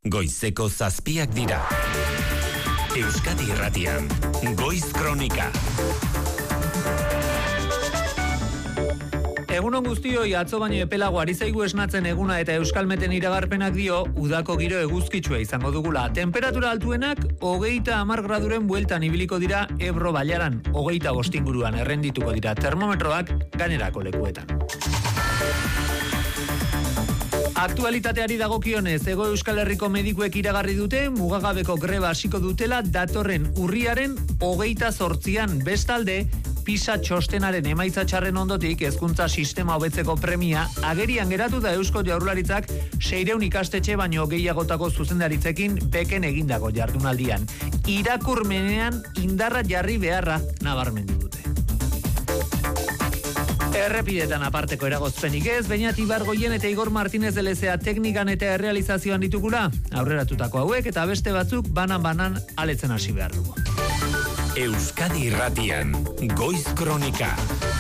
Goizeko 7 dira. Euskadi Irratian, Goiz Kronika. Egunon guztioi, atzo baino epelago ari zaigu esnatzen eguna eta Euskalmeten iragarpenak dio udako giro eguzkitsua izango dugula. Temperatura altuenak 30 graduren bueltan ibiliko dira Ebro Bailaran, 25 inguruan errendituko dira termometroak gainerako lekuetan. Aktualitateari dagokionez, Hego Euskal Herriko medikuek iragarri dute mugagabeko greba hasiko dutela datorren urriaren 28an. Bestalde, PISA txostenaren emaitza txarren ondotik hezkuntza sistema hobetzeko premia agerian geratu da Eusko Jaurlaritzak 600 ikastetxe baino gehiagotako zuzendaritzekin beken egindako jardunaldian. Irakurmenean indarra jarri beharra nabarmendu dute. Errepidetan aparteko eragozpenik ez, Beñat Ibargoien eta Igor Martínez de Lezea teknikan eta errealizazioan ditugula, aurreratutako hauek eta beste batzuk banan aletzen hasi behar dugu. Euskadi Irratian, Goiz Kronika.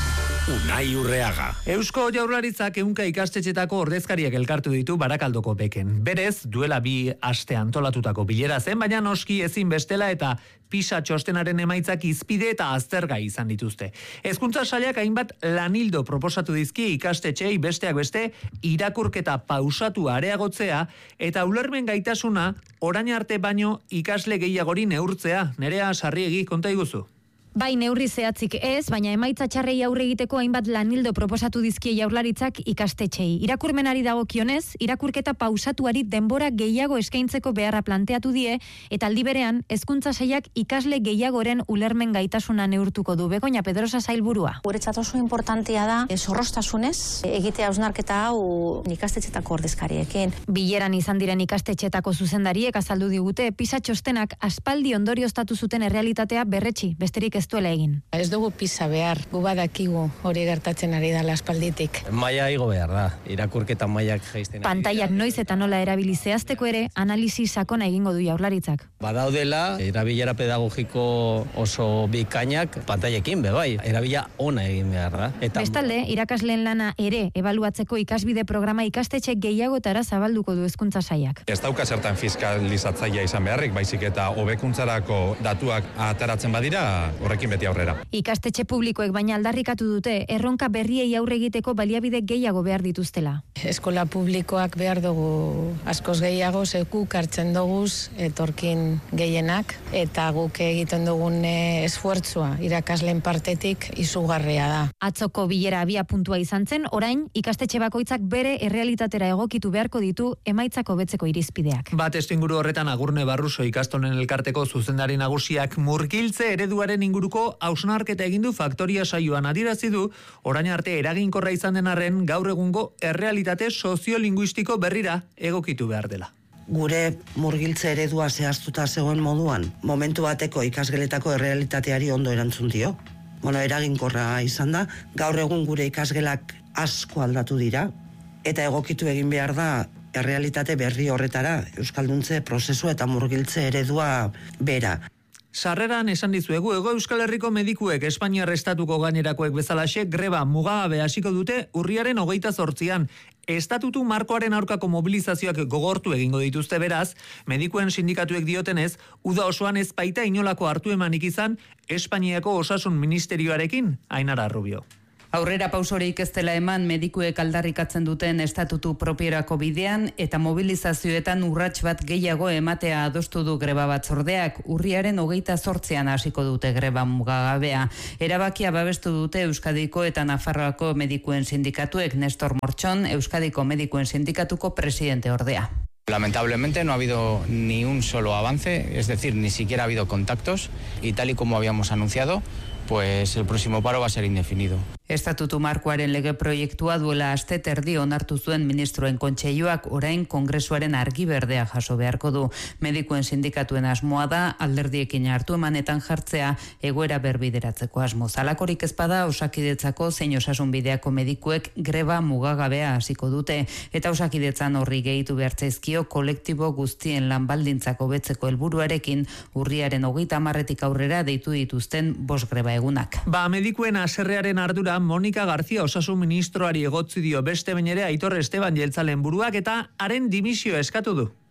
Unai Urreaga. Eusko Jaurlaritzak 100 ikastetxetako ordezkariak elkartu ditu Barakaldoko beken. Berez, duela 2 aste antolatutako bilera zen, baina noski ezin bestela eta PISA txostenaren emaitzak izpide eta aztergai izan dituzte. Hezkuntza sailak hainbat lanildo proposatu dizki ikastetxeei besteak beste irakurketa pausatu areagotzea eta ulermen gaitasuna orain arte baino ikasle gehiagori neurtzea. Nerea Sarriegi, konta iguzu. Bai, neurri zehatzik ez, baina emaitza txarrei aurre egiteko hainbat lanildo proposatu dizkie Jaurlaritzak ikastetxeei. Irakurmenari dagokionez, irakurketa pausatuari denbora gehiago eskaintzeko beharra planteatu die, eta aldi berean, hezkuntza sailak ikasle gehiagoren ulermen gaitasuna neurtuko du. Begoña Pedrosa sailburua. Guretzat oso importantea da, zorroztasunez, egitea hausnarketa hau ikastetxetako ordezkariekin. Bileran izan diren ikastetxetako zuzendariek azaldu digute, PISA txostenak aspaldi ondorioztatu zuten errealitatea berretsi, besterik ez duela egin. Ez dugu PISA behar, gu badakigu hori gertatzen ari da aspalditik. Maila igo behar da, irakurketa mailak jaisten. Pantailak noiz eta nola erabili zehazteko ere, analisi sakona egingo du Jaurlaritzak. Badaudela, erabilera pedagogiko oso bikainak pantailekin, bai, erabila ona egin behar da. Bestalde, irakasleen lana ere ebaluatzeko ikasbide programa ikastetxe gehiagotara zabalduko du hezkuntza sailak. Ez dauka zertan fiskalizatzailea izan beharrik, baizik eta hobekuntzarako datuak ateratzen badira, horrekin beti aurrera. Ikastetxe publikoek baina aldarrikatu dute erronka berriei aurre egiteko baliabide gehiago behar dituztela. Eskola publikoak behar dugu askoz gehiago, guk hartzen duguz etorkin gehienak, eta guk egiten dugun esfuertzua irakasleen partetik izugarria da. Atzoko bilera abia puntua izan zen, orain ikastetxe bakoitzak bere errealitatera egokitu beharko ditu emaitzako betzeko irizpideak. Testuinguru horretan Agurne Barruso ikastolen elkarteko zuzendari nagusiak murgiltze ereduaren inguruko hausnarketa egin du Faktoria saioan adierazi du, orain arte eraginkorra izan den arren gaur egungo errealitate soziolinguistiko berrira egokitu behar dela. Gure murgiltze eredua zehaztuta zegoen moduan, momentu bateko ikasgeletako errealitateari ondo erantzun dio. Eraginkorra izan da, gaur egun gure ikasgelak asko aldatu dira, eta egokitu egin behar da errealitate berri horretara, euskalduntze prozesu eta murgiltze eredua bera. Sarreran esan dizuegu, Hego Euskal Herriko medikuek Espainiar estatuko gainerakoek bezalaxe greba mugagabe hasiko dute urriaren 28an. Estatutu markoaren aurkako mobilizazioak gogortu egingo dituzte beraz, medikuen sindikatuek diotenez, uda osoan ez baita inolako hartu emanik izan Espainiako Osasun Ministerioarekin, Ainara Rubio. Aurrera pausorik ez dela eman medikuek aldarrikatzen duten estatutu propierako bidean eta mobilizazioetan urrats bat gehiago ematea adostu du greba batzordeak. Urriaren 28an hasiko dute greba mugagabea. Erabakia babestu dute Euskadiko eta Nafarroako medikuen sindikatuek. Nestor Mortxon, Euskadiko medikuen sindikatuko presidente ordea. Lamentablemente no ha habido ni un solo avance, es decir, ni siquiera ha habido contactos y tal y como habíamos anunciado, pues el próximo paro va a ser indefinido. Estatutu markoaren lege proiektua duela aste terdi onartu zuen ministroen kontseiluak, orain kongresuaren argi berdea jaso beharko du. Medikuen sindikatuen asmoa da alderdiekin hartu emanetan jartzea egoera berbideratzeko asmo. Zalakorik ezpada Osakidetzako zein osasunbideako medikuek greba mugagabea hasiko dute eta Osakidetzan horri gehitu behartzaizkio kolektibo guztien lanbaldintzak hobetzeko helburuarekin urriaren 30etik aurrera deitu dituzten 5 greba egunak. Medikuen haserrearen ardura Monika García osasun ministroari egotzi dio beste behin ere Aitor Esteban Jeltzalen buruak eta haren dimisioa eskatu du.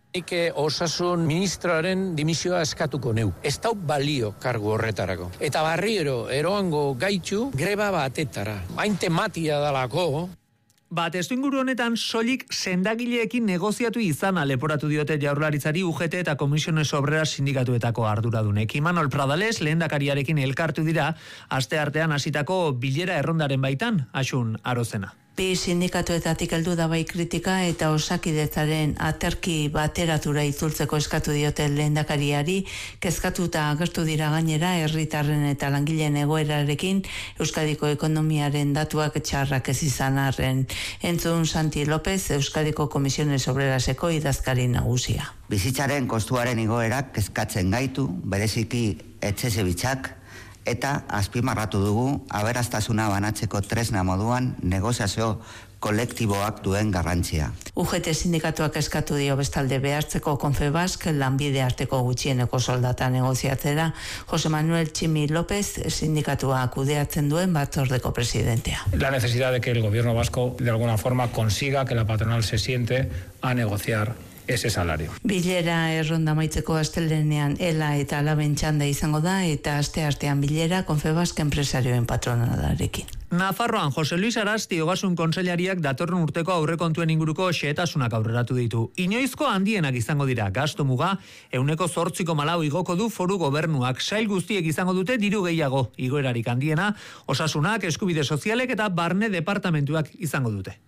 Nik osasun ministroaren dimisioa eskatuko neu. Ez dau balio kargu horretarako. Eta barriero eroango gaitu greba batetara. Hain tematia dalako. Testu inguru honetan soilik sendagileekin negoziatu izana leporatu diote Jaurlaritzari UGT eta Comisiones Obreras sindikatuetako arduradunek. Imanol Pradales lehendakariarekin elkartu dira asteartean hasitako bilera errondaren baitan, Asun Arozena. Bi sindikatuetatik heldu da bai kritika eta Osakidetzaren aterki bateratura itzultzeko eskatu diote lehendakariari, kezkatuta agertu dira gainera herritarren eta langileen egoerarekin Euskadiko ekonomiaren datuak txarrak ez izan arren. Entzun Santi López, Euskadiko Comisiones Obreraseko idazkari nagusia. Bizitzaren kostuaren igoerak kezkatzen gaitu, bereziki etxezebitzak, eta azpimarratu dugu aberastasuna banatzeko tresna moduan negoziazio kolektiboak duen garrantzia. UGT sindikatuak eskatu dio bestalde behartzeko Confebask lanbide arteko gutxieneko soldata negoziatzera. Jose Manuel Tximi López sindikatua kudeatzen duen batzordeko presidentea. La necesidad de que el gobierno vasco de alguna forma consiga que la patronal se siente a negociar ese salario. Bilera erronda maitzeko astelenean Ela eta Alaben txanda izango da eta asteartean bilera Confebask enpresarioen patronalarekin. Nafarroan Jose Luis Arasti Ogasun Kontseilariak datorren urteko aurrekontuen inguruko xehetasunak aurreratu ditu. Inoizko handienak izango dira, gastu muga 8,4 igoko du foru gobernuak. Sail guztiek izango dute diru gehiago, igoerarik handiena, osasunak, eskubide sozialek eta barne departamentuak izango dute.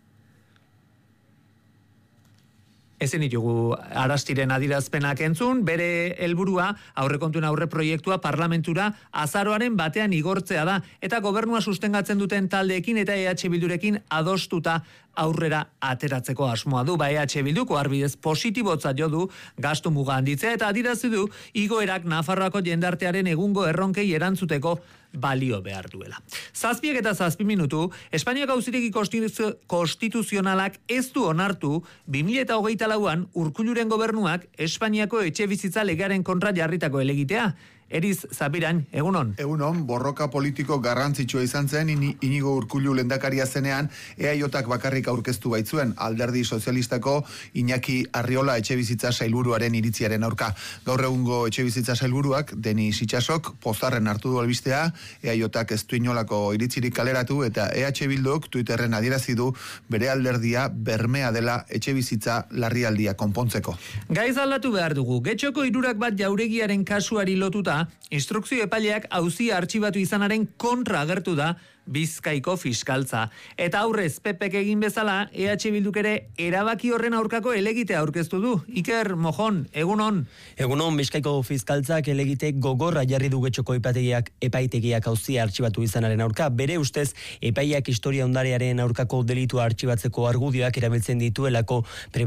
Ezen ditugu Arastiren adirazpenak entzun, bere helburua aurrekontuen aurre proiektua parlamentura azaroaren batean igortzea da, eta gobernua sustengatzen duten taldeekin eta EH Bildurekin adostuta aurrera ateratzeko asmoa du. EH Bilduko arbidez positibotzat jo du gastu muga handitzea eta adirazi du igoerak Nafarroako jendartearen egungo erronkei erantzuteko balio behar duela. 7:07 minutu, Espainiako Auzitegi Konstituzionalak ez du onartu 2024an Urkulluren gobernuak Espainiako etxebizitza legearen kontra jarritako helegitea. Eriz Zabiran, egunon. Egunon, borroka politiko garrantzitsua izan zen Inigo Urkullu lehendakaria zenean EAJak bakarrik aurkeztu baitzuen Alderdi Sozialistako Iñaki Arriola etxebizitza sailburuaren iritziaren aurka. Gaur egungo etxebizitza sailburuak Denis Itxasok pozarren hartu du albistea, EAJak ez du inolako iritzirik kaleratu eta EH Bilduk Twitterren adierazi du bere alderdia bermea dela etxebizitza larrialdia konpontzeko. Gaiz aldatu behar dugu. Getxoko 3 bat jauregiaren kasuari lotuta instrukzio epaileak auzia artxibatu izanaren kontra agertu da Bizkaiko fiskaltza. Eta aurrez PPk egin bezala, EH Bilduk ere erabaki horren aurkako helegitea aurkeztu du. Iker Mojon, egunon. Egunon, Bizkaiko fiskaltzak helegite gogorra jarri du Getxoko epaitegiak auzia artxibatu izanaren aurka. Bere ustez, epaiak historia ondarearen aurkako delitua artxibatzeko argudioak erabiltzen dituelako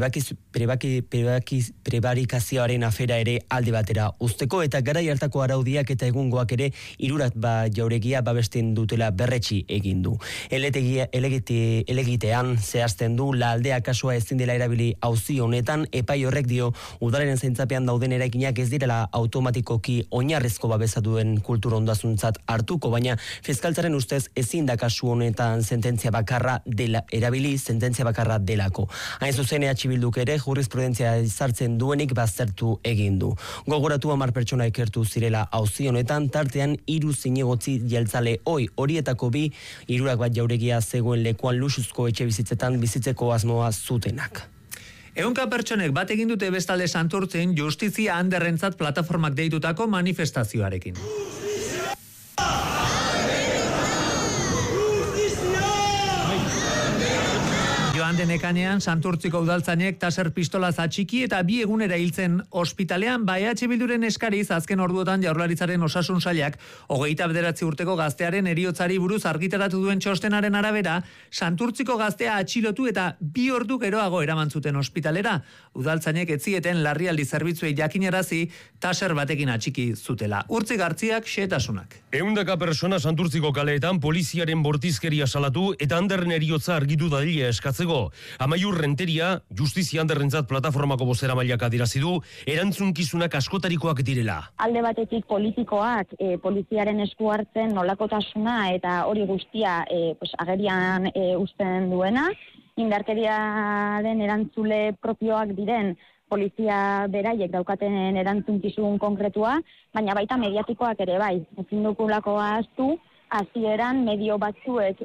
prebarikazioaren afera ere alde batera usteko eta garai hartako araudiak eta egungoak ere 3 jauregia babesten dutela berretsi egin du. Helegitean zehazten du la aldea kasua ezin dela erabili auzi honetan, epai horrek dio udalaren zaintzapean dauden eraikinak ez direla automatikoki oinarrezko babesa duen kultur ondasuntzat hartuko, baina fiskaltzaren ustez ezin da kasu honetan sententzia bakarra dela erabili, sententzia bakarra delako. Hain zuzen EH Bilduk ere jurisprudentzia izartzen duenik baztertu egin du. Gogoratu 10 pertsona ikertu zirela auzi honetan, tartean 3 zinegotzi jeltzale horietako 2, 3 bat jauregia zegoen lekuan luxuzko etxe bizitzetan bizitzeko asmoa zutenak. Ehunka pertsonek bat egin dute bestalde Santurtzin justizia handerrentzat plataformak deitutako manifestazioarekin. Joan den ekanean, Santurtziko udaltzainek taser pistolaz atxiki eta 2 egunera hiltzen ospitalean, EH Bilduren eskariz azken orduotan Jaurlaritzaren osasun sailak 29 urteko gaztearen heriotzari buruz argitaratu duen txostenaren arabera, Santurtziko gaztea atxilotu eta 2 ordu geroago eraman zuten ospitalera. Udaltzainek etzieten larrialdi zerbitzuei jakinarazi taser batekin atxiki zutela. Urtzi Gartziak xehetasunak. 100 pertsona Santurtziko kaleetan poliziaren bortizkeria salatu eta Anderren heriotza argitu dadila eskatzeko. Amaiur Renteria, Justizia Anderrentzat plataformako bozeramailak adirazi du, erantzunkizunak askotarikoak direla. Alde batetik politikoak poliziaren esku hartzen nolakotasuna eta hori guztia agerian uzten duena, indarkeriaren erantzule propioak diren polizia beraiek daukaten erantzunkizun konkretua, baina baita mediatikoak ere bai. Ezin dugulako ahaztu, hasieran medio batzuek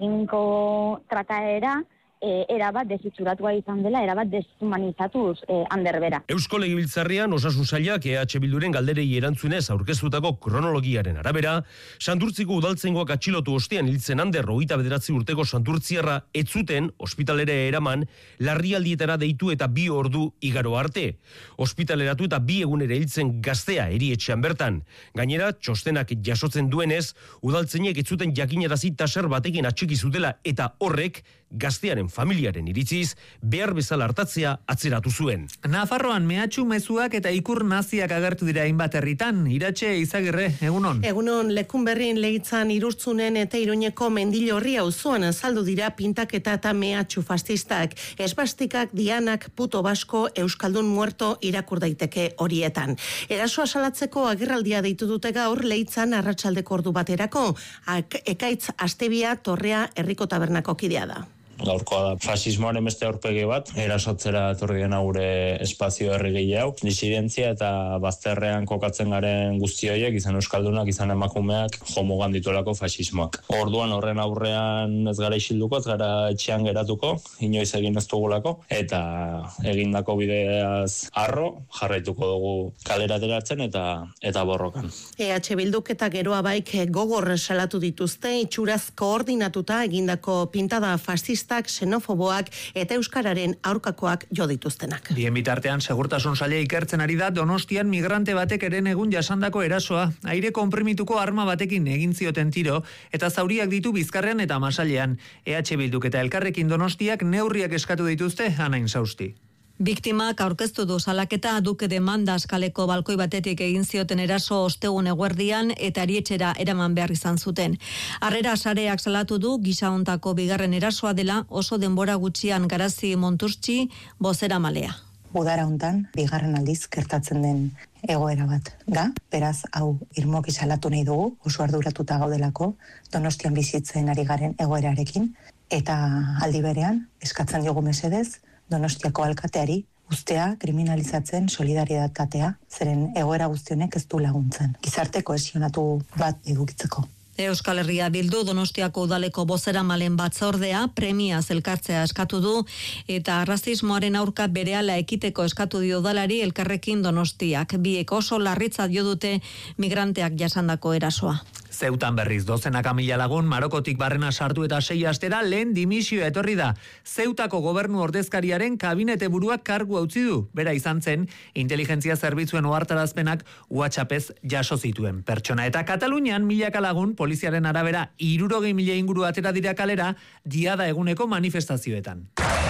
eginko trataera erabat desitxuratua izan dela, erabat deshumanizatuz handerbera. Eusko Legebiltzarrean Osasun Sailak EH Bilduren galderei erantzunez aurkeztutako kronologiaren arabera, Santurtziko udaltzaingoak atxilotu ostean hiltzen Ander 29 urteko santurtziarra ez zuten ospitalera eraman, larrialdietara deitu eta 2 ordu igaro arte. Ospitaleratu eta 2 egunera hiltzen gaztea erietxean bertan. Gainera, txostenak jasotzen duenez, udaltzainek ez zuten jakinarazi taser batekin atxiki zutela eta horrek gaztearen familiaren iritziz behar bezala hartatzea atzeratu zuen. Nafarroan mehatxu mezuak eta ikur naziak agertu dira hainbat herritan. Iratxe Izagirre, egunon. Egunon, Lekunberrin Leitzan, Irurtzunen eta Iruñeko Mendillorri auzoan azaldu dira pintaketa eta mehatxu fascistak. Esbastikak, dianak, puto basko, euskaldun muerto irakur daiteke horietan. Erasoa salatzeko agerraldia deitu dute gaur Leitzan arratsaldeko ordu baterako. Ekaitz Astebia Torrea herriko tabernako kidea da. Gaurkoa da fasismoaren beste aurpegi bat, erasotzera etorri dena gure espazio herrigile hau, disidentzia eta bazterrean kokatzen garen guzti horiek, izan euskaldunak, izan emakumeak, jomugan dituelako fasismoak. Orduan horren aurrean ez gara isilduko, ez gara etxean geratuko, inoiz egin ez dugulako, eta egindako bideaz arro, jarraituko dugu kalera ateratzen eta borrokan. EH Bilduk eta Geroa Baik gogor salatu dituzte, itxuraz koordinatuta egindako pintada fascista xenofoboak eta euskararen aurkakoak jo dituztenak. Bien bitartean, segurtasun saila ikertzen ari da Donostian migrante batek eren egun jasandako erasoa. Aire konprimituko arma batekin egin zioten tiro eta zauriak ditu Bizkarrean eta Masailean. EH Bilduk eta Elkarrekin Donostiak neurriak eskatu dituzte, Anain Sausti. Biktimak aurkeztu du salaketa Duke de Mandas kaleko balkoi batetik egin zioten eraso ostegun eguerdian eta erietxera eraman behar izan zuten. Harrera sareak salatu du gisa hontako bigarren erasoa dela oso denbora gutxian Garazi Monturtxi bozeramalea. Udara hontan bigarren aldiz gertatzen den egoera bat da, beraz hau irmoki salatu nahi dugu, oso arduratuta gaudelako Donostian bizitzen ari garen egoerarekin eta aldi berean eskatzen diogu mesedez Donostiako alkateari ustea kriminalizatzen solidaritatea, zeren egoera guztionek ez du laguntzen. Gizarte kohesionatu bat edukitzeko. Euskal Herria Bildu Donostiako udaleko bozeramalen batzordea premiaz elkartzea eskatu du eta arrazismoaren aurka berehala ekiteko eskatu dio udalari Elkarrekin Donostiak. Biek oso larritza dio dute migranteak jasandako erasoa. Zeutan berriz dozenaka mila lagun Marokotik barrena sartu eta 6 astera lehen dimisioa etorri da. Zeutako gobernu ordezkariaren kabinete buruak kargu utzi du. Bera izan zen, inteligentzia zerbitzuen ohartarazpenak WhatsAppez jaso zituen pertsona. Eta Katalunian milaka lagun poliziaren arabera 60.000 inguru atera dira kalera diada eguneko manifestazioetan.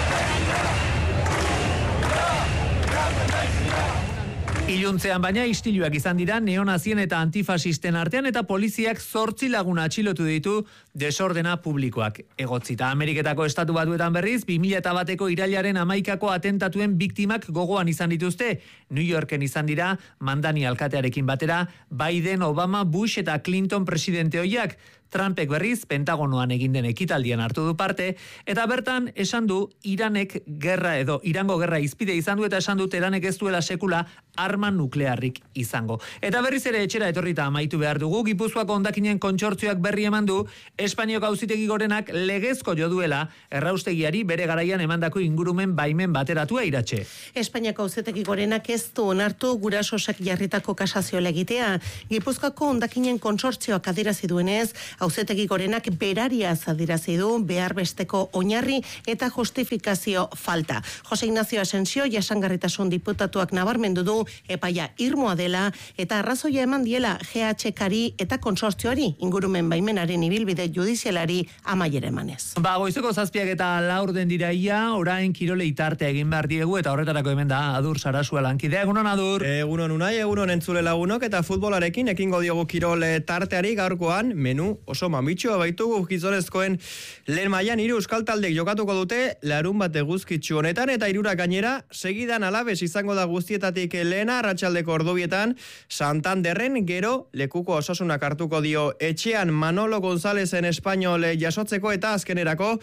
Iluntzean baina istiluak izan dira neonazien eta antifasisten artean eta poliziak 8 lagun atxilotu ditu desordena publikoak egotzita. Ameriketako estatu batuetan berriz 2001ko irailaren 11ko atentatuen biktimak gogoan izan dituzte. New Yorken izan dira Mandani alkatearekin batera Biden, Obama, Bush eta Clinton presidente hoiak. Trumpek berriz Pentagonoan egin den ekitaldian hartu du parte eta bertan esan du Irango gerra izpide izan du eta esan du Teranek ez duela sekula arma nuklearrik izango. Eta berriz ere etxera etorrita amaitu behar dugu. Gipuzkoako hondakinen kontsortzioak berri eman du Espainiako Auzitegi Gorenak legezko jo duela erraustegiari bere garaian emandako ingurumen baimen bateratua Iratxe. Espainiako Auzitegi Gorenak ez du onartu gurasosak jarritako kasazio legitea. Gipuzkoako hondakinen kontsortzioak adierazi duenez, Auzitegi Gorenak berariaz adierazi du behar besteko oinarri eta justifikazio falta. Jose Ignacio Asensio jasangarritasun diputatuak nabarmendu du epaia irmoa dela eta arrazoia eman diela GH-kari eta konsortzioari ingurumen baimenaren ibilbide judizialari amaiera emanez. Goizeko 7 eta 4 den diraia, orain kirole itartea egin behar diegu eta horretarako hemen da Adur Sarasua lankidea. Egunon Adur. Egunon Unai, egunon entzule lagunok eta futbolarekin ekingo diogu kirole tarteari gaurkoan menu oso mamitxua baitugu gizonezkoen lehen mailan 3 euskal taldek jokatuko dute larun bat eguzkitsu honetan eta 3 gainera segidan Alabes izango da guztietatik lehena arratsaldeko ordubietan Santanderren, gero lekuko Osasunak hartuko dio etxean Manolo Gonzalezen Espainol jasotzeko eta azkenerako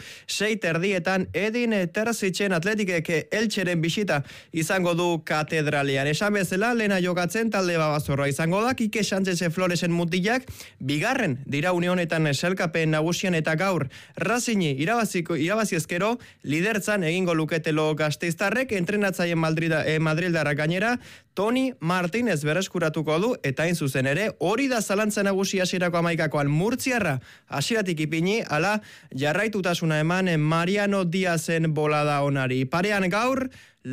6:30 Edin Terzitzen Atletikek Elcheren bisita izango du katedralean. Esan bezala lehena jokatzen talde babazorroa izango da Kike Sánchez Floresen mutilak bigarren dira une honetan sailkapen nagusian eta gaur Racing irabazi ezkero lidertzan egingo luketelo gasteiztarrek entrenatzaileen Madrildarrak gainera Toni Martínez berreskuratuko du eta hain zuzen ere hori da zalantza nagusi hasierako 11koan Murtziarra hasieratik ipini ala jarraitutasuna eman Mariano Diazen bolada onari. Parean gaur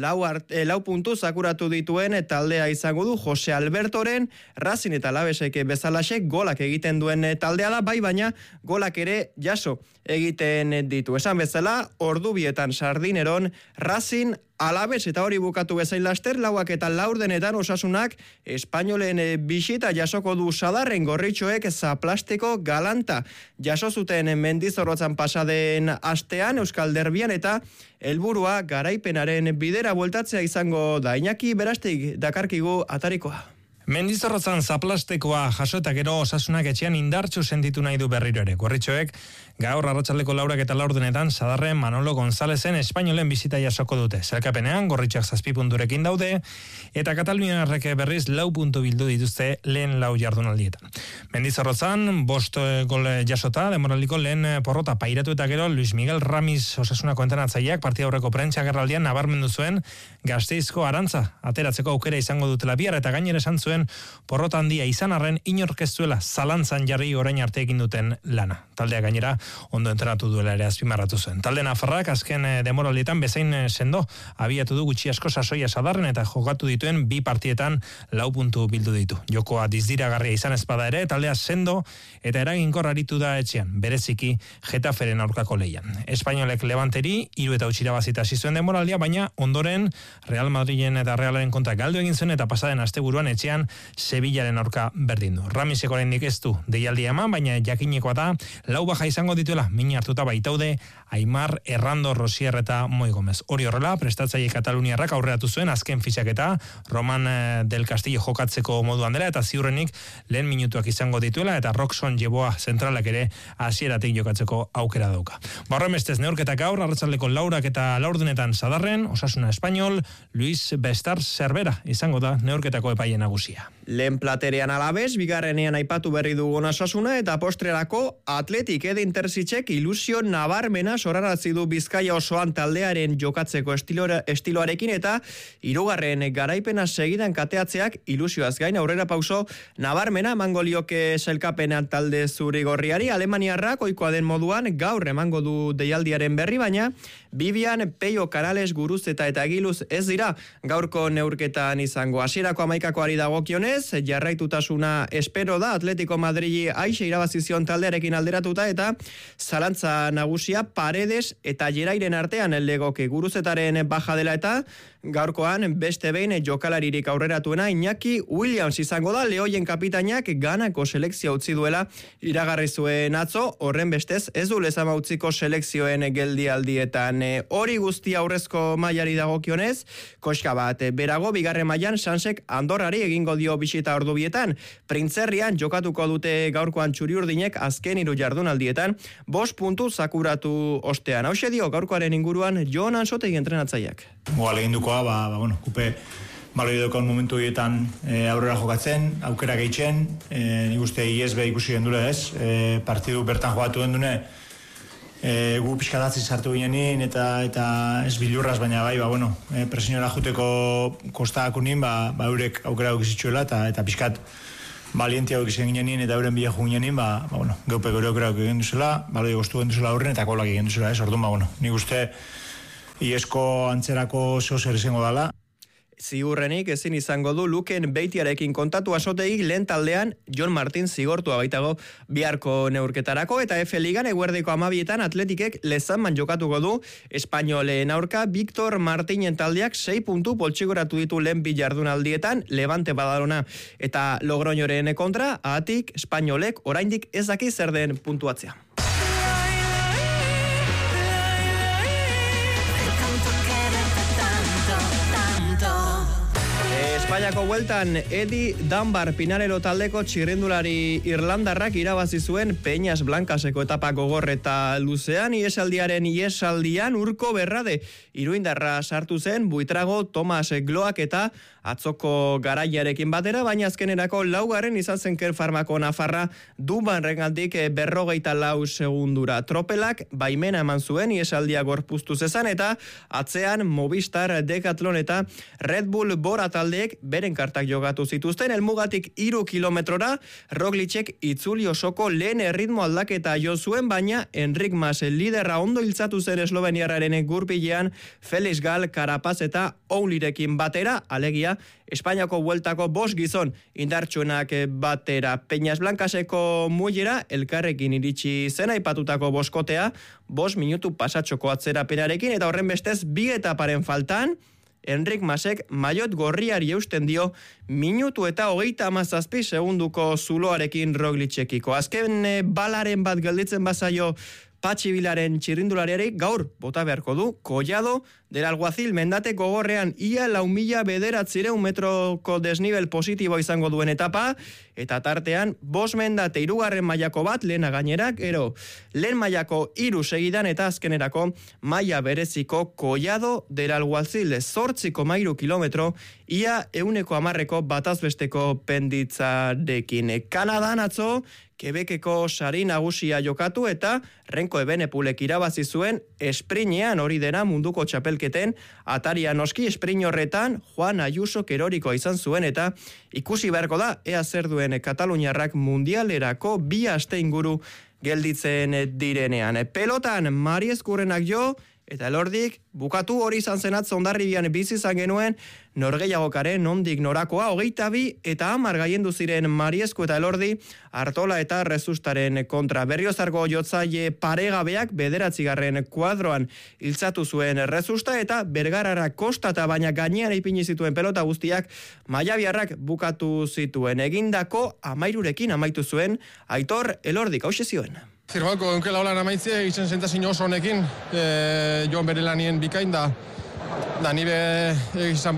lau puntu zakuratu dituen taldea izango du Jose Albertoren Racing eta Alavesek bezalaxe golak egiten duen taldea da, bai baina golak ere jaso egiten ditu. Esan bezala, ordubietan Sardineron Racing Alaves eta hori bukatu bezain laster, 4:04 Osasunak Espainolen bisita jasoko du Sadarren gorritxoek zaplasteko galanta jaso zuten Mendizorrotzan pasaden astean Euskal Derbian eta helburua garaipenaren bidera bueltatzea izango da. Iñaki Berastik dakarkigu atarikoa. Mendizorrotzan zaplastekoa jaso eta gero Osasunak etxean indartsu sentitu nahi du berriro ere. Gorritxoek gaur arratsaldeko 4:04 Sadarren Manolo Gonzalezen Espainolen bisita jasoko dute. Zelkapenean gorritxoak 7 punturekin daude eta Kataluniarrek berriz 4 puntu bildu dituzte lehen 4 jardunaldietan. Mendizorrotzan 5 gol jasota demoraliko lehen porrota pairatu eta gero Luis Miguel Ramis Osasunako entrenatzaileak partida aurreko prentsa agerraldian nabarmendu zuen Gasteizko Arantza ateratzeko aukera izango dutela bihar eta gainera esan zuen porrota handia izan arren inork ez duela zalantzan jarri orain arte egin duten lana. Taldea gainera ondo entrenatu duela ere azpimarratu zuen. Talde nafarrak azken demoraldietan bezain sendo abiatu du gutxi asko sasoia Sadarren eta jokatu dituen 2 partietan 4 puntu bildu ditu. Jokoa dizdiragarria izan ezpada ere taldea sendo eta eraginkor aritu da etxean, bereziki Getaferen aurkako leian. Espainolek Levanteri 3 irabazita hasi zuen demoraldia, baina ondoren Real Madrilen eta Realaren kontra galdu egin zen eta pasaden asteburuan etxean Sevillaren aurka berdindu. Ramisek oraindik ez du deialdia eman, baina jakinekoa da 4 baja izango dituela min hartuta baitaude Aimar, Errando, Rosier eta Moi Gomez. Hori horrela, prestatzaile Kataluniarrak aurreratu zuen azken fichaketa Roman del Castillo jokatzeko moduan dela eta ziurrenik lehen minutuak izango dituela eta Roxon Jeboa zentralak ere hasieratik jokatzeko aukera dauka. Horrenbestez neurketak gaur arratsaldeko 4:04 Sadarren, Osasuna Espainol, Luis Bestar Cervera izango da neurketako epaile nagusia. Lehen platerean Alaves, bigarrenean aipatu berri dugun Osasuna eta postrerako Atletik Edin Terzitzek ilusio nabarmena sorarazi du Bizkaia osoan taldearen jokatzeko estiloarekin eta 3. garaipena segidan kateatzeak ilusioaz gain aurrera pauso nabarmena emango lioke sailkapenean talde zuri-gorriari. Alemaniarrak ohikoa den moduan gaur emango du deialdiaren berri, baina Bibian, Peio, Canales, Guruzeta eta Egiluz ez dira gaurko neurketan izango. Hasierako 11koari dagokionez, jarraitutasuna espero da Atletico Madridi aixe irabazizion taldearekin alderatuta eta zalantza nagusia Paredes eta Jerairen artean legoke. Guruzetaren baja dela eta gaurkoan beste behin jokalaririk aurreratuena Iñaki Williams izango da. Lehoien kapitainak Ganako selekzioa utzi duela iragarri zuen atzo, horren bestez ez du lezama utziko selekzioen geldialdietan. Hori guztia aurrezko mailari dagokionez, koska bat berago bigarren mailan Sansek Andorrari egingo dio bisita ordubietan. Printzerrian jokatuko dute gaurkoan txuri-urdinek azken 3 jardunaldietan 5 puntu zakuratu ostean. Hauxe dio gaurkoaren inguruan Jon Ansotegi entrenatzaileak. Lehendukoa, kupe baloi daukaun momentu horietan aurrera jokatzen, aukera gehitzen, nik uste ISB ikusi gendura ez, partidu bertan jokatu gendune, gu pixkadatzi sartu ginenin eta ez bilurraz, baina presiñora juteko kostak unin, eurek aukera dukizitzuela eta pixkat balientia dukizien ginenin eta euren bila jugu ginenin, geupe gore aukera dukizien duzela, baloi goztu genduzela aurren eta kolak egin duzela ez, orduan, nik uste IESko antzerako zeo zer izango dela. ziurrenik ezin izango du Luken Beitiarekin kontatu asotegik lehen taldean Jon Martin zigortua baitago biharko neurketarako, eta F Ligan eguerdiko 12etan Atletikek Lezanman jokatuko du Espainoleen aurka. Victor Martinen taldeak 6 puntu poltsigoratu ditu lehen bi jardunaldietan, Levante Badalona eta Logroñoren kontra, ahatik Espainolek oraindik ez daki zer den puntuatzea. Espainiako bueltan Edi Dunbar Pinarello taldeko txirrindulari irlandarrak irabazi zuen Peñas Blancaseko etapa gogor eta luzean. Iesaldian Urko Berrade iruindarra sartu zen, Buitrago, Tomas Gloak eta atzoko garaiarekin batera, baina azkenerako laugarren izan zen Kerfarmako nafarra Dunbarrengandik 54 segundura. Tropelak baimena eman zuen iesaldia gorpuztu zezan, eta atzean Movistar, Decathlon eta Red Bull Bora taldeek beren kartak jogatu zituzten. Helmugatik 3 kilometrora Roglicek itzuli osoko lehen erritmo aldaketa jo zuen, baina Enric Mas liderra ondo hiltzatu zen esloveniarraren gurpilean Felix Gal, Carapaz eta Oulirekin batera, alegia Espainiako bueltako 5 gizon indartsuenak batera. Peñas Blancaseko muilera elkarrekin iritsi zen aipatutako boskotea 5 minutu pasatxoko atzerapenarekin, eta horren bestez 2 etaparen faltan Enric Masek maiot gorriari eusten dio minutu eta 37 segunduko zuloarekin Roglicekiko. Azken balaren bat gelditzen bazaio Patxi Bilaren txirrindulariari, gaur bota beharko du Collado del Alguacil mendate gogorrean ia 4.900 metroko desnivel positibo izango duen etapa, eta tartean 5 mendate 3. mailako bat lehena gainerak, lehen mailako 3 segidan, eta azkenerako maila bereziko Collado del Alguacil 8,3 kilometro, ia 110 batazbesteko penditzarekin. Kanadan atzo Quebeceko sari nagusia jokatu, eta Renko Ebenepulek irabazi zuen esprinean, hori dena munduko txapelketen ataria. Noski esprin horretan Juan Ayuso keroriko izan zuen, eta ikusi beharko da ea zer duen Kataluniarrak mundialerako 2 aste inguru gelditzen direnean. Pelotan Mari Eskurrenak jo, eta Elordik bukatu, hori izan zenat Hondarribian bizi izan genuen norgehiagokaren nondik norakoa, 22 eta 10 gaiendu ziren Mariesku eta Elordi Artola eta Rezustaren kontra. Berriozarko jotzaile paregabeak 9. kuadroan hiltzatu zuen Rezusta, eta Bergarara kostata baina gainean ipini zituen pelota guztiak maiabiarrak bukatu zituen. Egindako 13rekin amaitu zuen Aitor Elordik, hauxe zioen. Zirbalko enkela holan amaitze, egiten zentazin oso honekin, joan bere lanien bikain da nire egizan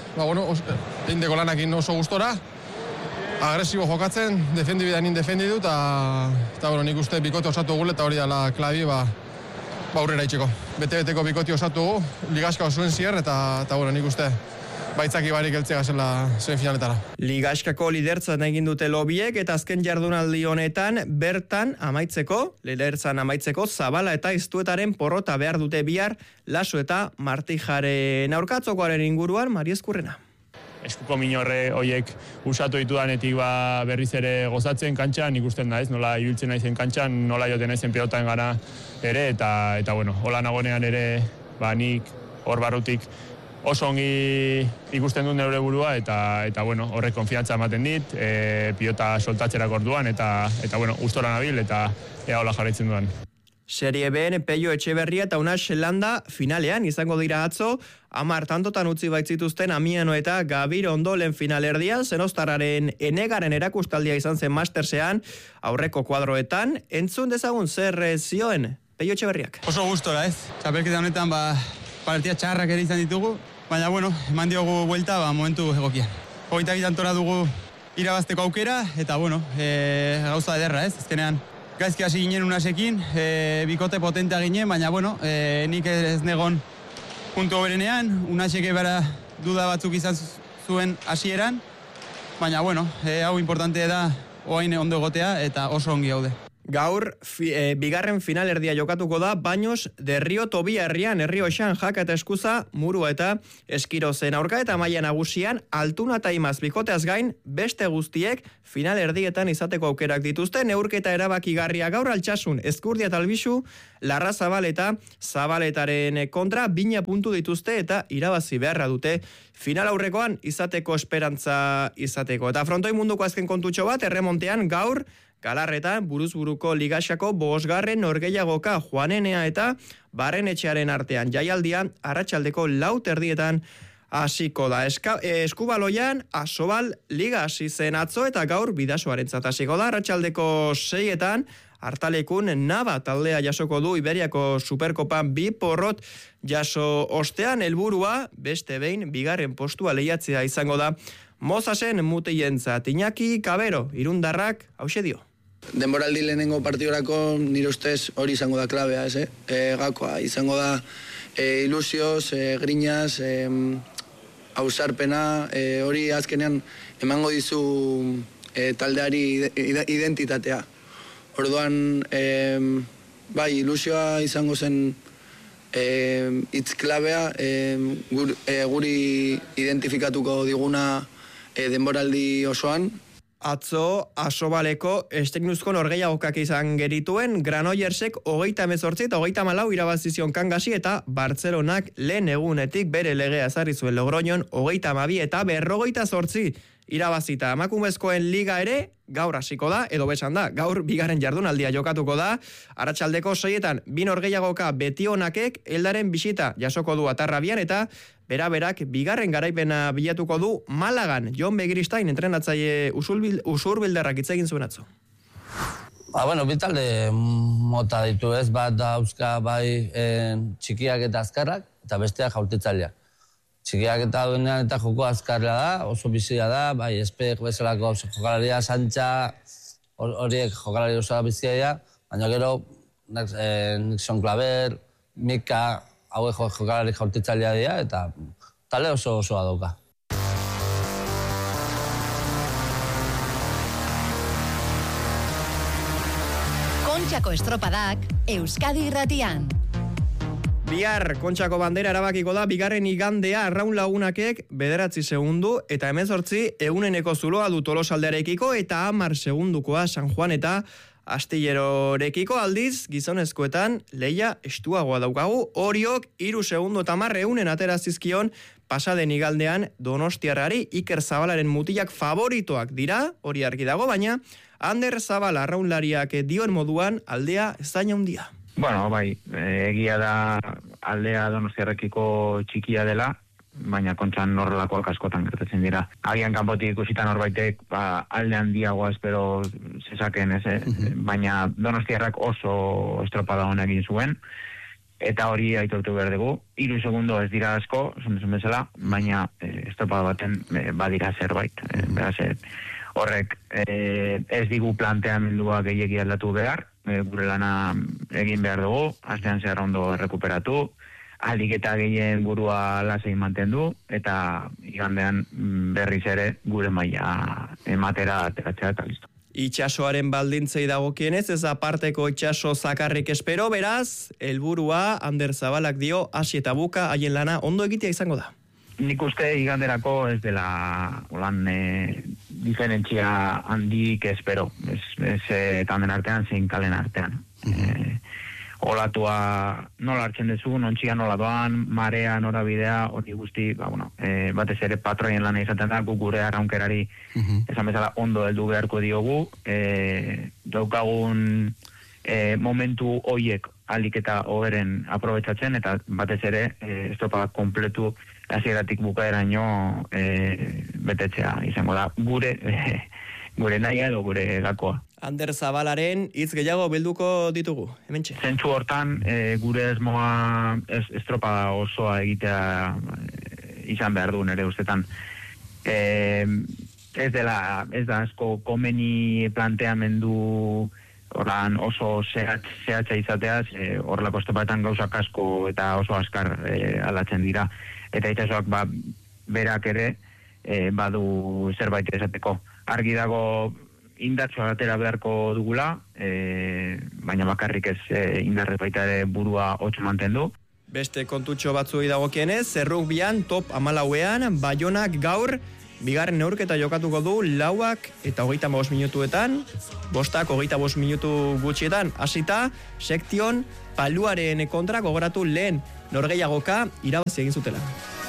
eindeko lanakin oso gustora, agresibo jokatzen, defendibidanin defendidu, eta nik uste bikote osatu gule, eta hori dala klabi aurrera itxeko. Bete-beteko bikote osatu gu, ligaska osuen zier, eta nik uste baitzaki barik eltzea zela semifinaletara. Ligaskako lidertzan egin dute lobiek, eta azken jardunaldi honetan bertan amaitzeko Zabala eta Iztuetaren porrota behar dute bihar Laso eta Martijaren aurkatzokoaren inguruan Mari Eskurrena. Eskuko minorre hoiek usatu ditudanetik berriz ere gozatzen kantxan, ikusten da ez, nola ibiltzen naizen kantxan, nola joten naizen pelotan gana ere, eta hola nagonean ere, nik hor barrutik oso ongi ikusten dut neure burua, eta horrek konfiantza ematen dit, pilota soltatzerak orduan, eta gustora nabil, eta ea hola jarraitzen duan. Serie B'n Peio Etxeberria eta Unas Landa finalean izango dira atzo, 10 tantotan utzi baitzituzten Amiano eta Gabir Ondolen finalerdian, Zenostarraren enegaren erakustaldia izan zen Mastersean, aurreko kuadroetan, entzun dezagun zer zioen Peio Etxeberriak. Oso gustora ez, txapelketa honetan partia txarrak ere izan ditugu, baina eman diogu buelta momentu egokian. 22 tantora dugu irabazteko aukera, eta gauza ederra ez, azkenean gaizki hasi ginen Unasekin, bikote potentea ginen, baina nik ez negon puntu berenean, Unasek ebara duda batzuk izan zuen hasieran, baina hau importante da oain ondo egotea, eta oso ongi haude. Gaur, bigarren finalerdia jokatuko da, Baños de Rio Tobia herrian, Errioxan, Jaka eta Eskuza, Murua eta Eskirozen aurka eta maila nagusian, Altuna eta Imaz bikoteaz gain, beste guztiek finalerdietan izateko aukerak dituzte, neurketa erabakigarria gaur Altsasun, Ezkurdia eta Albisu, Larra Zabaleta, Zabaletaren kontra, 2 puntu dituzte eta irabazi beharra dute final aurrekoan izateko esperantza izateko. Eta frontoi munduko azken kontutxo bat, erremontean gaur, Galarretan, buruzburuko ligaxako 5. norgehiagoka Juanenea eta Barrenetxearen artean jaialdian arratsaldeko 4:00 hasiko da. Eskubaloian Asobal liga hasi zen atzo eta gaur Bidasoarentzat hasiko da. Arratsaldeko 6:00 Hartalekun Nava taldea jasoko du Iberiako Superkopan 2 porrot jaso ostean, helburua beste behin bigarren postua lehiatzea izango da. Mozasen muteientzat Iñaki Kabero irundarrak hauxe dio. Denboraldi lehenengo partiorako nire ustez hori izango da klabea, gakoa, izango da ilusioz, grinaz, ausarpena, hori azkenean emango dizu taldeari identitatea. Orduan, bai, ilusioa izango zen hitz klabea, guri identifikatuko diguna denboraldi osoan. Atzo, Asobaleko esteknuzko norgehiagokak izan gerituen, Granoillersek 38 eta 34 irabazizion Kangasi eta Bartzelonak lehen egunetik bere legea ezarri zuen Logroñon 32 eta 58 irabazita. Emakumezkoen liga ere gaur hasiko da, edo besan da, gaur bigarren jardunaldia jokatuko da. Arratsaldeko 6:00 2 norgehiagoka Betionakek Eldaren bisita jasoko du Atarrabian eta beraberak bigarren garaipena bilatuko du Malagan. Jon Begiristain entrenatzaile Usurbildarrak hitz egin zuen atzo. Bitalde mota ditu ez, bat dauzka bai txikiak eta azkarrak, eta besteak jaurtitzaileak. Txikiak eta duenean eta joko azkarra da, oso bizia da, bai espek bezalako jokalaria, Santxa, horiek jokalari oso bizia da, baina gero Nixon Claver, Mika, hauek jokalari jaurtitzailea dira, eta tale osoa dauka. Kontxako estropadak Euskadi Irratian. Bihar Kontxako bandera erabakiko da bigarren igandea Arraun Lagunakek 9 segundu eta 18 eguneneko zuloa du Tolosaldearekiko eta 10 segundukoa San Juan eta Astillerorekiko. Aldiz gizonezkoetan leia estuagoa daukagu. Oriok 3 segundu eta 10 eunen atera zizkion pasaden igandean Donostiarrari. Iker Zabalaren mutilak favoritoak dira, hori argi dago, baina Ander Zabala arraunlariak dioen moduan aldea ez daina handia. Bai, egia da aldea Donostiarrekiko txikia dela, baina Kontxan horrelakoak askotan gertatzen dira. Agian kanpotik ikusita norbaitek alde handiagoa espero zezaken, baina Donostiarrak oso estropada hona egin zuen, eta hori aitortu behar dugu. 3 segundo ez dira asko, esan bezala, baina estropada baten badira zerbait. Horrek ez digu planteamendua gehiegi aldatu behar, gure lana egin behar dugu, astean zehar ondo errekuperatu, aldik eta gehien burua lasei mantendu, eta igandean berriz ere gure maila ematera ateratzea eta listo. Itxasoaren baldintzei dagokienez, ez aparteko itxaso zakarrik espero, beraz, helburua Ander Zabalak dio, hasi eta buka, haien lana ondo egitea izango da. Nik uste iganderako ez dela diferentzia handik espero, ez tanden artean, zein kalen artean. Olatua nola hartzen dezu, nontxia nola doan, marea, norabidea, hori guzti, batez ere patroien lana izaten da, gure arraunkerari esan bezala ondo heldu beharko diogu, daukagun momentu hoiek alik eta hoberen aprobetsatzen, eta batez ere estropada kompletu hasieratik bukaeraino betetzea izango da gure nahia edo gure gakoa. Ander Zabalaren hitz gehiago bilduko ditugu, hementxe. Zentzu hortan, gure esmoa estropada osoa egitea izan behar du nere ustetan. Ez da asko komeni planteamendu horran oso zehatza izateaz, horrelako estropadetan gauzak asko eta oso askar aldatzen dira. Eta itxasoak berak ere badu zerbait esateko. Argi dago indartsu atera beharko dugula, baina bakarrik ez indarrez baita ere burua hotz mantendu. Beste kontutxo batzuei dagokienez, errugbian top 14ean, Baionak gaur bigarren neurketa jokatuko du 4 eta 35 minutuetan, 5 25 minutu gutxietan hasita, Sektion Paluaren kontra gogoratu lehen norgehiagoka irabazi egin zutela.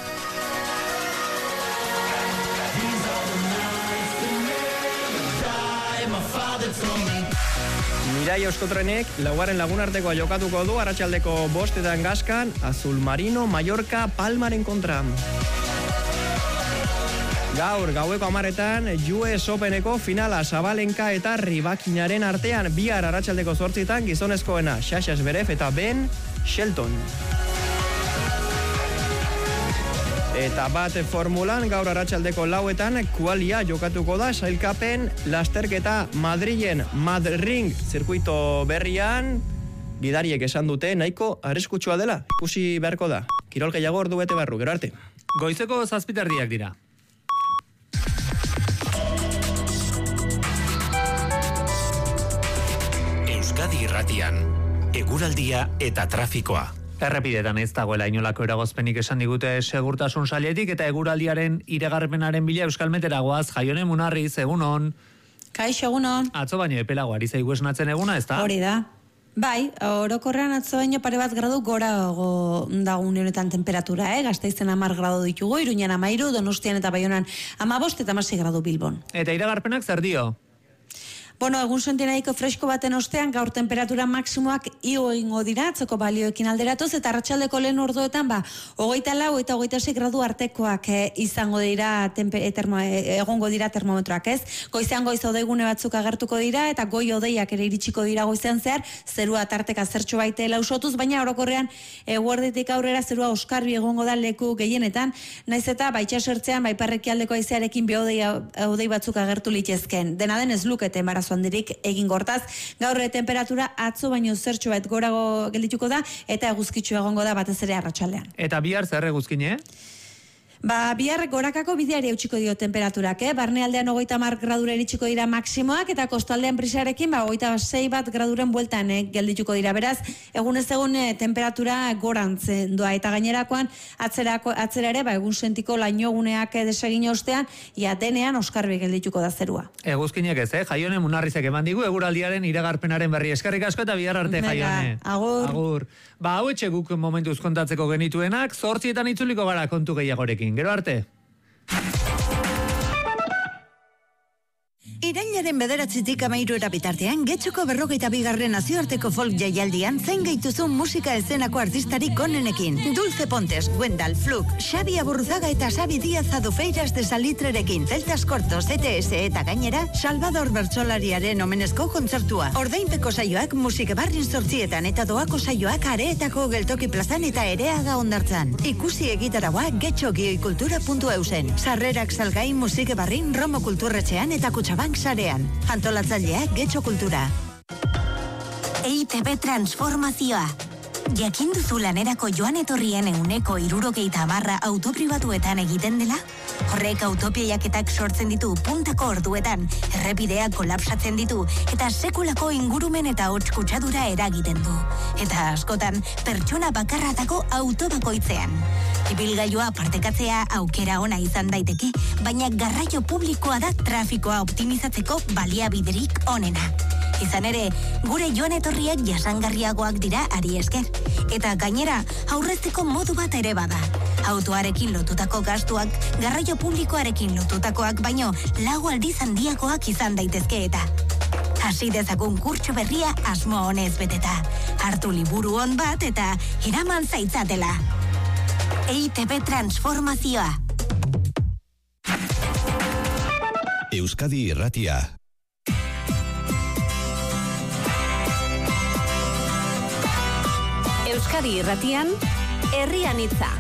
Mirai Euskotrenek laugarren lagunartekoa jokatuko du arratsaldeko 5etan Gaskan, Azul Marino, Mallorca, Palmaren kontra. Gaur, gaueko 10etan, US Openeko finala Zabalenka eta Ribakinaren artean, bihar arratsaldeko 8etan gizonezkoena Sasha Zverev eta Ben Shelton. Eta bat formulan gaur arratsaldeko 4etan kualia jokatuko da sailkapen lasterketa Madrilen Madring zirkuito berrian, gidariek esan dute nahiko arriskutsua dela, ikusi beharko da. Kirol gehiago ordu bete barru, gero arte. Goizeko 7:00 dira. Euskadi Irratian, eguraldia eta trafikoa. Errepidetan ez dagoela inolako eragozpenik esan digute segurtasun sailetik eta eguraldiaren iragarpenaren bila Euskalmetera goaz. Jaione Munarriz, egunon. Kaixo, egunon. Atzo baino epelago ari zaigu esnatzen eguna, ez da? Hori da. Bai, orokorrean atzo baino pare bat gradu gorago dago une honetan temperatura, Gasteizen 10 gradu ditugu, Iruñan 13, Donostian eta Baionan 15 eta 16 gradu Bilbon. Eta iragarpenak zer dio? Bueno, egun sentienadiko fresko baten ostean, gaur temperatura maksimoak igo egingo dira, atzoko balioekin alderatuz, eta arratsaldeko lehen orduetan, 24 eta 26 gradu artekoak izango dira, egongo dira termometroak, ez? Goizean goiz odeigune batzuk agertuko dira, eta goi odeiak ere iritsiko dira goizean zehar, zerua tarteka zertxo baite lausotuz, baina orokorrean eguerditik aurrera zerua oskarbi egongo da leku gehienetan, naiz eta baitxasertzean, baiparrekialdeko haizearekin bi odei batzuk agertu litezken. Dena den ez lukete embarazo handirik egin gortaz. Gaur temperatura atzo baino zertxo bat gorago geldituko da eta eguzkitsu egongo da batez ere arratsaldean. Eta bihar zer eguzkine? Bihar gorakako bideari eutxiko dio temperaturak, Barnealdean 30 gradura iritsiko dira maksimoak eta kostaldean brisarekin 26 bat graduren bueltan geldituko dira. Beraz, egunez egun temperatura gorantz doa eta gainerakoan atzera ere egun sentiko lainoguneak desegin ostean ia denean oskarbi geldituko da zerua. Eguzkinek ez, Jaione Munarrizek eman digu eguraldiaren iragarpenaren berri. Eskerrik asko eta bihar arte, Jaione. Agur. Hau etxe guk momentuz kontatzeko genituenak, 8etan itzuliko gara kontu gehiagorekin. Gero arte. Irailaren 9-tik 13 bitartean, Getxoko 42. nazioarteko folk jaialdian zein gaituzun musika eszenako artistarik onenekin. Dulce Pontes, Wendal, Fluk, Xabi Aburruzaga eta Xabi Díaz Adufeiras de Salitrerekin, Celtas Cortos, ETS eta gainera, Salvador Bertsolariaren omenezko kontzertua. Ordainpeko saioak musike barrin 8etan eta doako saioak Areetako geltoki plazan eta Ereaga Hondartzan. Ikusi egitaragoa getxogioikultura.eusen. Sarrerak salgai musike barrin Romo Kulturretxean eta Kutxabank sarean. Antolatzaileak Getxo Kultura. EITB transformazioa. Jakin duzu lanerako joan etorrien 60% autopribatuetan egiten dela? Horrek autopiaiaketak sortzen ditu puntako orduetan, errepideak kolapsatzen ditu eta sekulako ingurumen eta hots kutsadura eragiten du. Eta askotan, pertsona bakarratako autobakoitzean. Ibilgailua partekatzea aukera ona izan daiteke, baina garraio publikoa da trafikoa optimizatzeko baliabiderik onena. Izan ere, gure joan etorriak jasangarriagoak dira ari esker. Eta gainera, aurrezteko modu bat ere bada. Autoarekin lotutako gastuak, garraio publikoarekin lotutakoak baino, 4 aldiz handiakoak izan daitezke eta. Hasi dezagun kurtso berria asmo honez beteta. Hartu liburu on bat eta eraman zaitzatela. EITB transformazioa. Euskadi Irratia. Euskadi Irratian, Herrian Hitza.